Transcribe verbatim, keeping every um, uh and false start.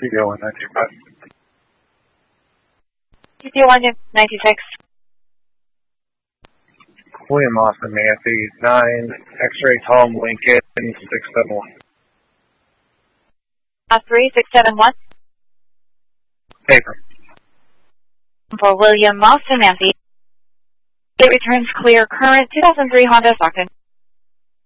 T D O one nine two five. T D O one ninety-six. William Austin Nancy, nine, X-ray Tom Lincoln, six seven one. Uh, three six seven one. Paper. For William Austin Nancy. It returns clear current two thousand three Honda Stockton.